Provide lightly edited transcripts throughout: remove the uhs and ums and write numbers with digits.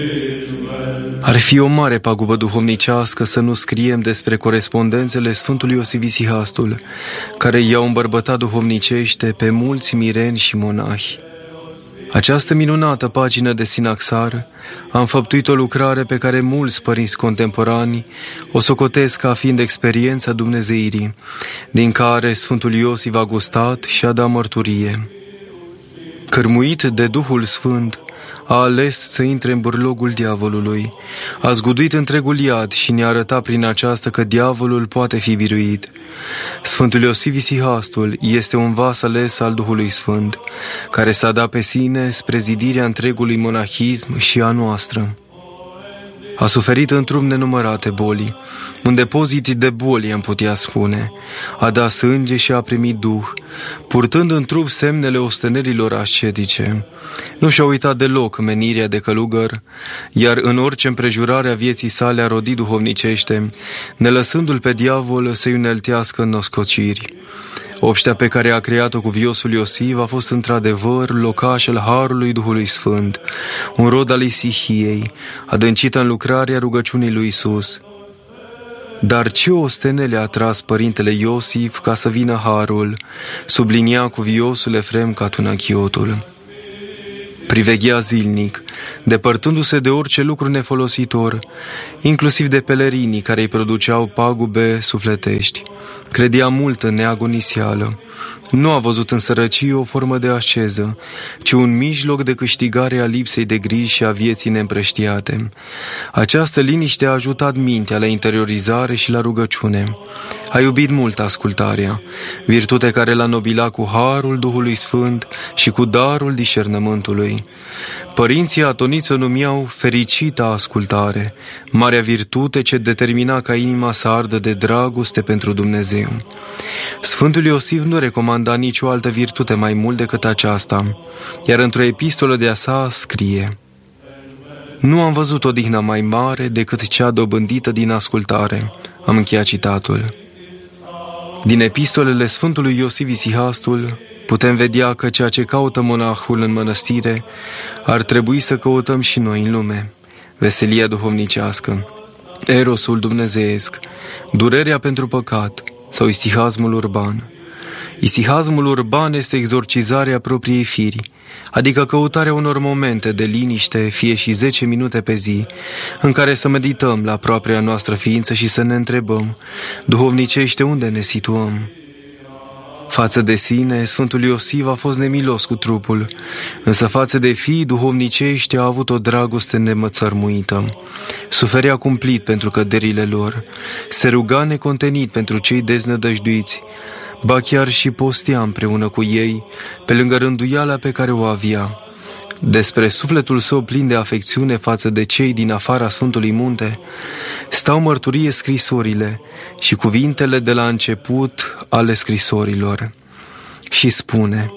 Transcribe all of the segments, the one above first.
Ar fi o mare pagubă duhovnicească să nu scriem despre corespondențele Sfântului Iosif Isihastul, care i-au îmbărbătat duhovnicește pe mulți mireni și monahi. Această minunată pagină de sinaxar a înfăptuit o lucrare pe care mulți părinți contemporani o socotesc ca fiind experiența dumnezeirii, din care Sfântul Iosif a gustat și a dat mărturie. Cărmuit de Duhul Sfânt, a ales să intre în bârlogul diavolului, a zguduit întregul iad și ne-a arătat prin aceasta că diavolul poate fi biruit. Sfântul Iosif Isihastul este un vas ales al Duhului Sfânt, care s-a dat pe sine spre zidirea întregului monahism și a noastră. A suferit în trup nenumărate boli, un depozit de boli am putea spune, a dat sânge și a primit duh, purtând în trup semnele ostenerilor ascetice. Nu și-a uitat deloc menirea de călugăr, iar în orice împrejurare a vieții sale a rodit duhovnicește, ne lăsându-l pe diavol să-i uneltească în noscociri. Obștea pe care a creat-o cu viosul Iosif a fost într-adevăr locașul Harului Duhului Sfânt, un rod al Isihiei, adâncită în lucrarea rugăciunii lui Iisus. Dar ce ostenele a tras părintele Iosif ca să vină Harul, sublinia cu viosul Efrem Catunachiotul. Priveghea zilnic, depărtându-se de orice lucru nefolositor, inclusiv de pelerinii care îi produceau pagube sufletești. Credea mult în neagonisială. Nu a văzut în sărăcie o formă de asceză, ci un mijloc de câștigare a lipsei de griji și a vieții neîmprăștiate. Această liniște a ajutat mintea la interiorizare și la rugăciune. A iubit mult ascultarea, virtute care l-a nobilat cu harul Duhului Sfânt și cu darul discernământului. Părinții atoniți o numeau fericită ascultare, marea virtute ce determina ca inima să ardă de dragoste pentru Dumnezeu. Sfântul Iosif nu recomanda nicio altă virtute mai mult decât aceasta, iar într-o epistolă de-a sa scrie: Nu am văzut o dihnă mai mare decât cea dobândită din ascultare. Am încheiat citatul. Din epistolele Sfântului Iosif Isihastul putem vedea că ceea ce caută monahul în mănăstire ar trebui să căutăm și noi în lume: veselia duhovnicească, erosul dumnezeiesc, durerea pentru păcat sau isihasmul urban. Isihasmul urban este exorcizarea propriei firi, adică căutarea unor momente de liniște, fie și 10 minute pe zi, în care să medităm la propria noastră ființă și să ne întrebăm: duhovnicește, unde ne situăm? Față de sine, Sfântul Iosif a fost nemilos cu trupul, însă față de fii duhovnicești a avut o dragoste nemățărmuită. Suferea cumplit pentru căderile lor, se ruga necontenit pentru cei deznădăjduiți, ba chiar și postea împreună cu ei, pe lângă rânduiala pe care o avea. Despre sufletul său plin de afecțiune față de cei din afara Sfântului Munte stau mărturie scrisorile și cuvintele de la început ale scrisorilor. Și spune: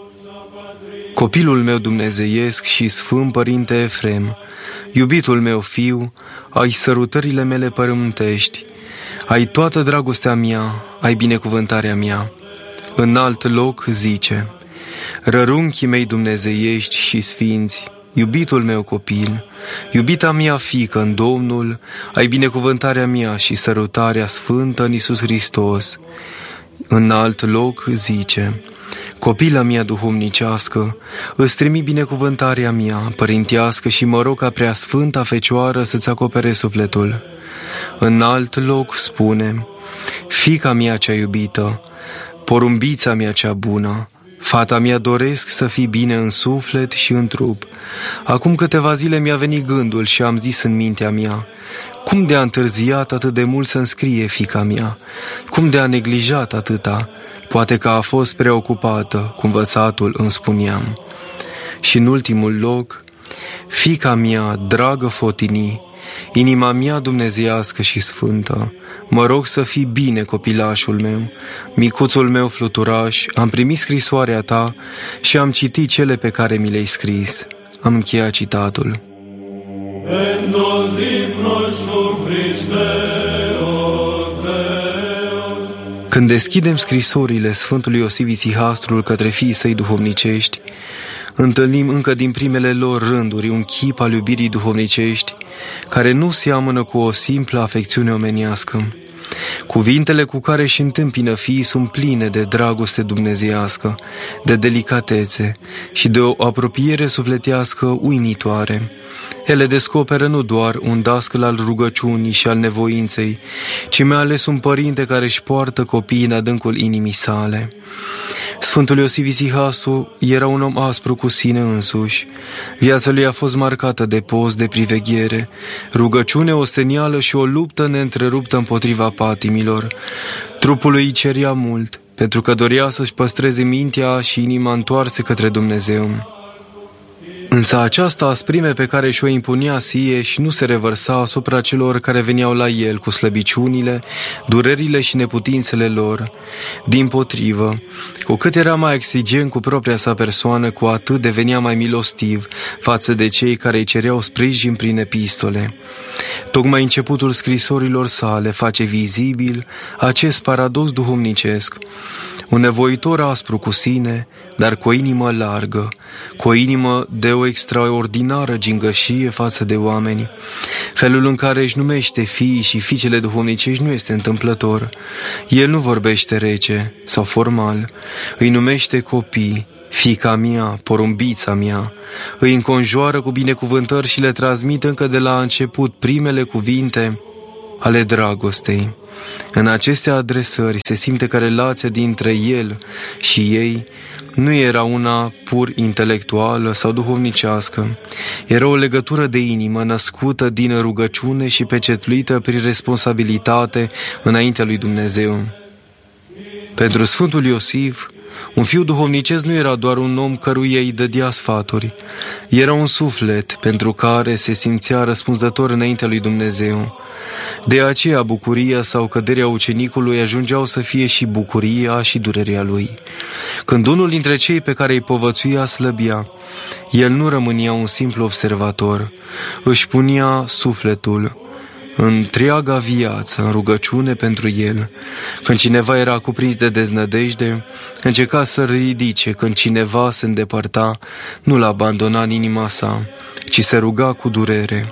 Copilul meu dumnezeiesc și sfânt părinte Efrem, iubitul meu fiu, ai sărutările mele părământești, ai toată dragostea mea, ai binecuvântarea mea. În alt loc zice: Rărunchii mei dumnezeiești și sfinți, iubitul meu copil, iubita mea fiică în Domnul, ai binecuvântarea mea și sărutarea sfântă în Iisus Hristos. În alt loc zice: Copila mea duhovnicească, îți trimi binecuvântarea mea părintească și mă rog ca prea sfânta Fecioară să-ți acopere sufletul. În alt loc spune: Fiica mea cea iubită, porumbița mea cea bună, fata mea doresc să fii bine în suflet și în trup. Acum câteva zile mi-a venit gândul și am zis în mintea mea: cum de a întârziat atât de mult să-mi scrie fiica mea? Cum de a neglijat atâta? Poate că a fost preocupată cu învățatul, îmi spuneam. Și în ultimul loc: fiica mea, dragă Fotinii, inima mea dumnezeiască și sfântă, mă rog să fii bine copilașul meu, micuțul meu fluturaș, am primit scrisoarea ta și am citit cele pe care mi le-ai scris. Am încheiat citatul. Când deschidem scrisorile Sfântului Iosif Isihastrul către fiii săi duhovnicești, întâlnim încă din primele lor rânduri un chip al iubirii duhovnicești care nu seamănă cu o simplă afecțiune omenească. Cuvintele cu care își întâmpină fiii sunt pline de dragoste dumnezeiască, de delicatețe și de o apropiere sufletească uimitoare. Ele descoperă nu doar un dascăl al rugăciunii și al nevoinței, ci mai ales un părinte care își poartă copiii în adâncul inimii sale. Sfântul Iosif Isihastu era un om aspru cu sine însuși. Viața lui a fost marcată de post, de priveghere, rugăciune ostenială și o luptă neîntreruptă împotriva patimilor. Trupul lui îi cerea mult, pentru că dorea să-și păstreze mintea și inima întoarse către Dumnezeu. Însă această asprime pe care și-o impunea sie și nu se revărsa asupra celor care veneau la el cu slăbiciunile, durerile și neputințele lor. Dimpotrivă, cu cât era mai exigent cu propria sa persoană, cu atât devenea mai milostiv față de cei care îi cereau sprijin prin epistole. Tocmai începutul scrisorilor sale face vizibil acest paradox duhovnicesc. Un nevoitor aspru cu sine, dar cu o inimă largă, cu o inimă de o extraordinară gingășie față de oameni. Felul în care își numește fiii și fiicele duhovnicești nu este întâmplător. El nu vorbește rece sau formal, îi numește copii, fiica mea, porumbița mea, îi înconjoară cu binecuvântări și le transmite încă de la început primele cuvinte ale dragostei. În aceste adresări se simte că relația dintre el și ei nu era una pur intelectuală sau duhovnicească. Era o legătură de inimă născută din rugăciune și pecetluită prin responsabilitate înaintea lui Dumnezeu. Pentru Sfântul Iosif, un fiu duhovnicesc nu era doar un om căruia îi dădea sfaturi. Era un suflet pentru care se simțea răspunzător înaintea lui Dumnezeu. De aceea bucuria sau căderea ucenicului ajungeau să fie și bucuria și durerea lui. Când unul dintre cei pe care îi povățuia slăbia, el nu rămânea un simplu observator, își punea sufletul, întreaga viață în rugăciune pentru el. Când cineva era cuprins de deznădejde, încerca să ridice. Când cineva se îndepărta, nu l-a abandona în inima sa, ci se ruga cu durere.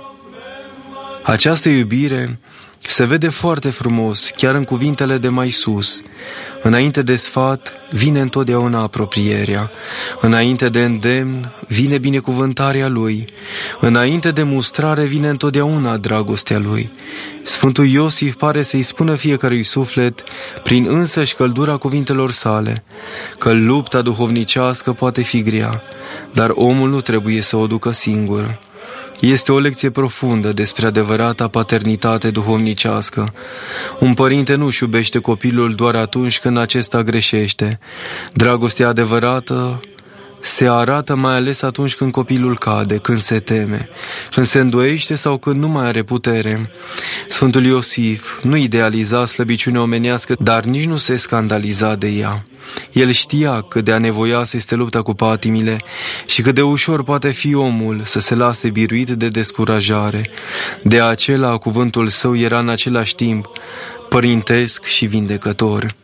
Această iubire se vede foarte frumos, chiar în cuvintele de mai sus. Înainte de sfat vine întotdeauna apropierea, înainte de îndemn vine binecuvântarea lui, înainte de mustrare vine întotdeauna dragostea lui. Sfântul Iosif pare să-i spună fiecărui suflet, prin însăși căldura cuvintelor sale, că lupta duhovnicească poate fi grea, dar omul nu trebuie să o ducă singur. Este o lecție profundă despre adevărata paternitate duhovnicească. Un părinte nu își iubește copilul doar atunci când acesta greșește. Dragostea adevărată se arată mai ales atunci când copilul cade, când se teme, când se îndoiește sau când nu mai are putere. Sfântul Iosif nu idealiza slăbiciunea omenească, dar nici nu se scandaliza de ea. El știa cât de anevoioasă este lupta cu patimile și cât de ușor poate fi omul să se lase biruit de descurajare. De acela cuvântul său era în același timp părintesc și vindecător.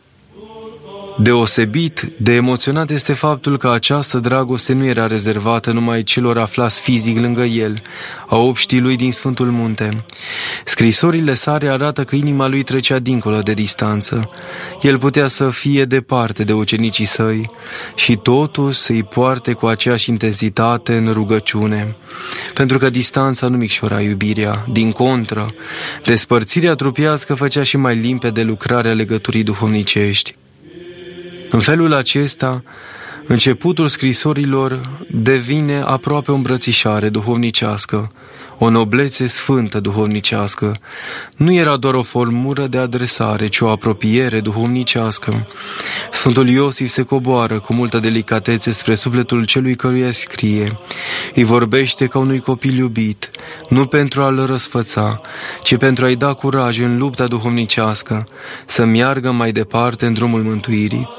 Deosebit de emoționat este faptul că această dragoste nu era rezervată numai celor aflați fizic lângă el, a obștii lui din Sfântul Munte. Scrisorile sale arată că inima lui trecea dincolo de distanță. El putea să fie departe de ucenicii săi și totuși să-i poarte cu aceeași intensitate în rugăciune. Pentru că distanța nu micșora iubirea, din contră, despărțirea trupească făcea și mai limpede lucrarea legăturii duhovnicești. În felul acesta, începutul scrisorilor devine aproape o îmbrățișare duhovnicească, o noblețe sfântă duhovnicească. Nu era doar o formură de adresare, ci o apropiere duhovnicească. Sfântul Iosif se coboară cu multă delicatețe spre sufletul celui căruia scrie. Îi vorbește ca unui copil iubit, nu pentru a-l răsfăța, ci pentru a-i da curaj în lupta duhovnicească, să meargă mai departe în drumul mântuirii.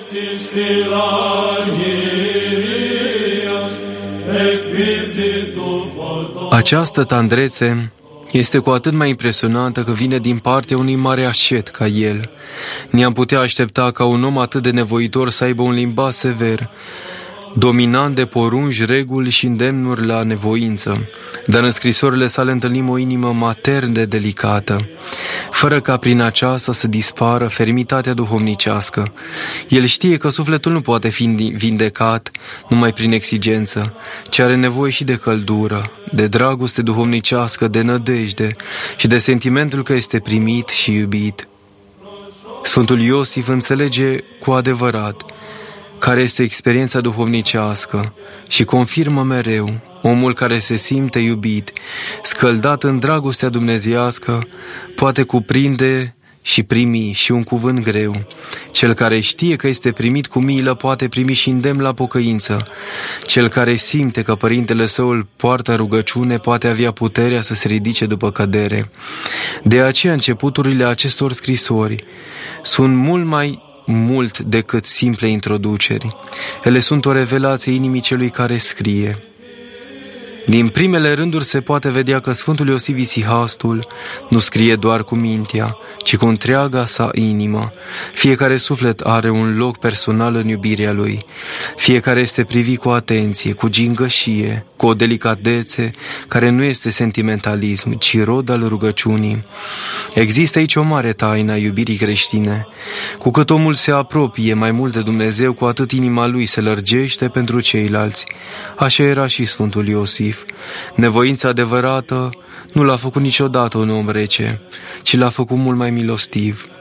Această tandrețe este cu atât mai impresionantă că vine din partea unui mare ascet ca el. Ne-am putea aștepta ca un om atât de nevoitor să aibă un limbaj sever, dominant de porunci, reguli și îndemnuri la nevoință, dar în scrisorile sale întâlnim o inimă matern de delicată, fără ca prin aceasta să dispară fermitatea duhovnicească. El știe că sufletul nu poate fi vindecat numai prin exigență, ci are nevoie și de căldură, de dragoste duhovnicească, de nădejde și de sentimentul că este primit și iubit. Sfântul Iosif înțelege cu adevărat care este experiența duhovnicească și confirmă mereu: omul care se simte iubit, scăldat în dragostea dumnezeiască, poate cuprinde și primi și un cuvânt greu. Cel care știe că este primit cu milă poate primi și îndemn la pocăință. Cel care simte că părintele său îl poartă rugăciune poate avea puterea să se ridice după cădere. De aceea începuturile acestor scrisori sunt mult decât simple introduceri. Ele sunt o revelație inimii celui care scrie. Din primele rânduri se poate vedea că Sfântul Iosif Isihastul nu scrie doar cu mintea, ci cu întreaga sa inimă. Fiecare suflet are un loc personal în iubirea lui. Fiecare este privit cu atenție, cu gingășie, cu o delicatețe care nu este sentimentalism, ci rod al rugăciunii. Există aici o mare taină a iubirii creștine. Cu cât omul se apropie mai mult de Dumnezeu, cu atât inima lui se lărgește pentru ceilalți. Așa era și Sfântul Iosif. Nevoința adevărată nu l-a făcut niciodată un om rece, ci l-a făcut mult mai milostiv.